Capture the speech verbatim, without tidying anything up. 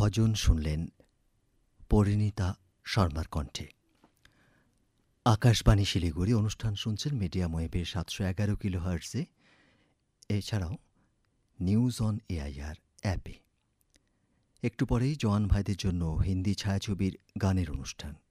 ভজন শুনলেন পরিণীতা শর্মার কণ্ঠে। আকাশবাণী শিলিগুড়ি অনুষ্ঠান শুনছেন মিডিয়াম ওয়েভের সাতশো এগারো কিলো হার্টজে, এছাড়াও নিউজ অন এআইআর অ্যাপে। একটু পরেই জওয়ান ভাইদের জন্য হিন্দি ছায়াছবির গানের অনুষ্ঠান।